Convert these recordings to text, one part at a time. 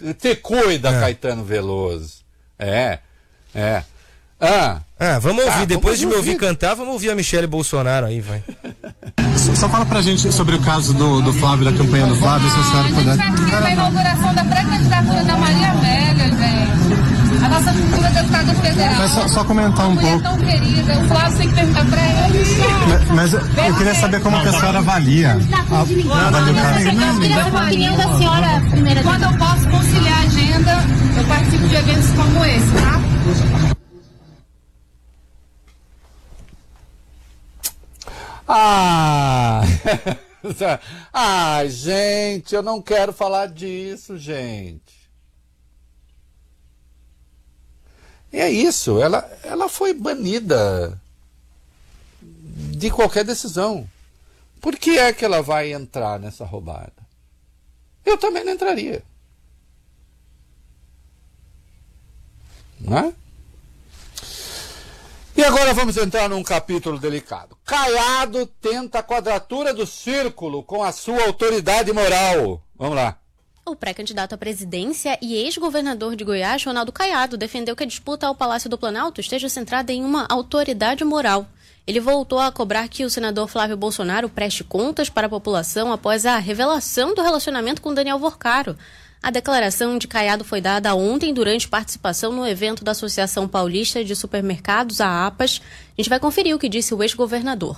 Te cuida, Caetano Veloso. Vamos ouvir, depois de me ouvir cantar, vamos ouvir a Michele Bolsonaro aí, vai. Só fala pra gente sobre o caso do Flávio, da campanha do Flávio, se a senhora puder. A gente tá aqui na inauguração da pré-candidatura da Maria Amélia, gente. A nossa futura deputada federal. Mas só comentar um pouco. Tão querida, o Flávio tem que perguntar pra ele. Mas eu queria saber como que a senhora avalia. A opinião da senhora, primeira. Quando eu posso conciliar a agenda, eu participo de eventos como esse, tá? Gente, eu não quero falar disso, gente. E é isso, ela foi banida de qualquer decisão. Por que é que ela vai entrar nessa roubada? Eu também não entraria. Não é? E agora vamos entrar num capítulo delicado. Caiado tenta a quadratura do círculo com a sua autoridade moral. Vamos lá. O pré-candidato à presidência e ex-governador de Goiás, Ronaldo Caiado, defendeu que a disputa ao Palácio do Planalto esteja centrada em uma autoridade moral. Ele voltou a cobrar que o senador Flávio Bolsonaro preste contas para a população após a revelação do relacionamento com Daniel Vorcaro. A declaração de Caiado foi dada ontem durante participação no evento da Associação Paulista de Supermercados, a APAS. A gente vai conferir o que disse o ex-governador.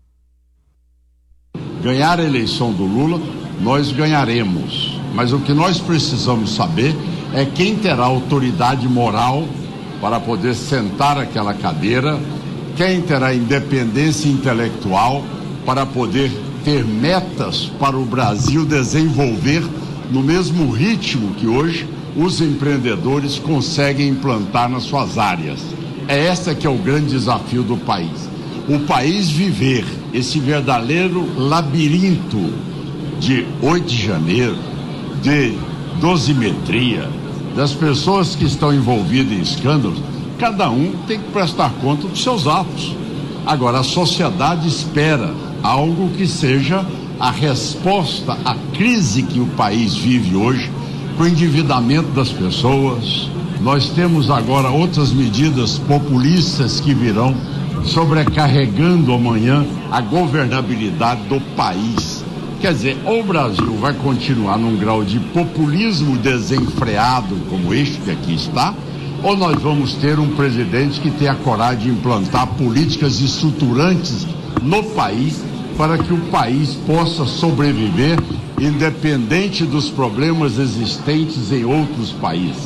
Ganhar a eleição do Lula, nós ganharemos. Mas o que nós precisamos saber é quem terá autoridade moral para poder sentar aquela cadeira, quem terá independência intelectual para poder ter metas para o Brasil desenvolver no mesmo ritmo que hoje os empreendedores conseguem implantar nas suas áreas. É esse que é o grande desafio do país. O país viver esse verdadeiro labirinto de 8 de janeiro, de dosimetria, das pessoas que estão envolvidas em escândalos, cada um tem que prestar conta dos seus atos. Agora, a sociedade espera algo que seja a resposta à crise que o país vive hoje, com o endividamento das pessoas. Nós temos agora outras medidas populistas que virão, sobrecarregando amanhã a governabilidade do país. Quer dizer, ou o Brasil vai continuar num grau de populismo desenfreado como este que aqui está, ou nós vamos ter um presidente que tenha coragem de implantar políticas estruturantes no país para que o país possa sobreviver independente dos problemas existentes em outros países.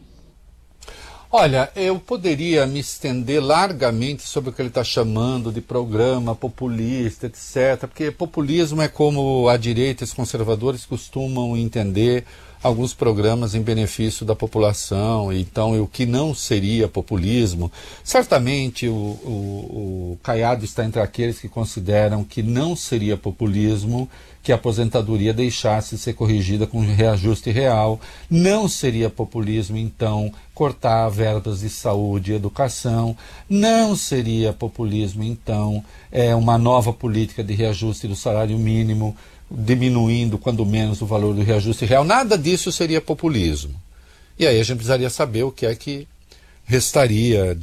Olha, eu poderia me estender largamente sobre o que ele está chamando de programa populista, etc., porque populismo é como a direita e os conservadores costumam entender alguns programas em benefício da população. Então, o que não seria populismo, certamente o Caiado está entre aqueles que consideram que não seria populismo que a aposentadoria deixasse de ser corrigida com reajuste real. Não seria populismo, então, cortar verbas de saúde e educação. Não seria populismo, então, uma nova política de reajuste do salário mínimo, diminuindo, quando menos, o valor do reajuste real. Nada disso seria populismo. E aí a gente precisaria saber o que é que restaria